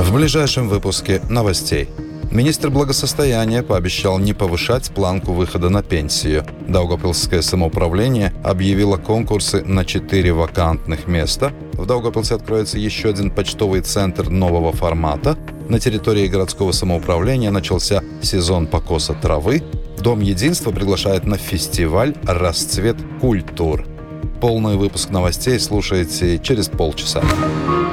В ближайшем выпуске новостей. Министр благосостояния пообещал не повышать планку выхода на пенсию. Даугавпилсское самоуправление объявило конкурсы на 4 вакантных места. В Даугавпилсе откроется еще один почтовый центр нового формата. На территории городского самоуправления начался сезон покоса травы. Дом единства приглашает на фестиваль «Расцвет культур». Полный выпуск новостей слушайте через полчаса.